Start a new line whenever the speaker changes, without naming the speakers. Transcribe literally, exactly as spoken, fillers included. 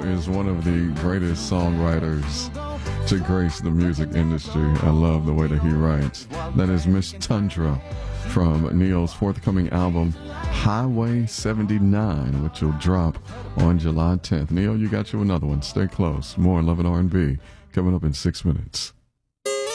is one of the greatest songwriters to grace the music industry. I love the way that he writes. That is Miss Tundra from Ne-Yo's forthcoming album, Highway seventy-nine, which will drop on July tenth. Ne-Yo, you got you another one. Stay close. More Love and R and B coming up in six minutes.